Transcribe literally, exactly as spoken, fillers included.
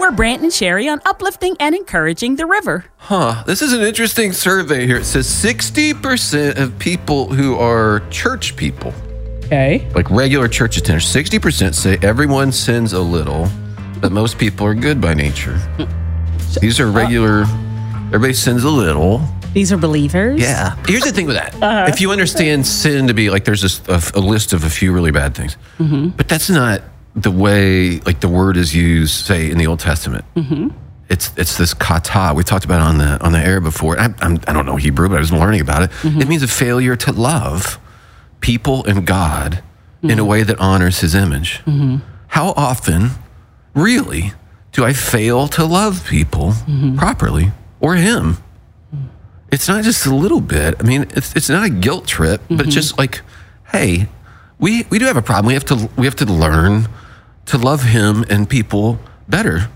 We're Brant and Sherry on uplifting and encouraging the river. Huh. This is an interesting survey here. It says sixty percent of people who are church people, Okay. like regular church attenders, sixty percent say everyone sins a little, but most people are good by nature. These are regular, everybody sins a little. These are believers? Yeah. Here's the thing with that. Uh-huh. If you understand sin to be like there's this, a, a list of a few really bad things, mm-hmm. but that's not the way like the word is used, say, in the Old Testament. Mm-hmm. It's it's this kata. We talked about it on the on the air before. I, I'm, I don't know Hebrew, but I was learning about it. Mm-hmm. It means a failure to love people and God mm-hmm. in a way that honors his image. Mm-hmm. How often, really, do I fail to love people mm-hmm. properly or him? It's not just a little bit. I mean, it's it's not a guilt trip, mm-hmm. but just like, hey, we, we do have a problem. We have to we have to learn to love him and people better.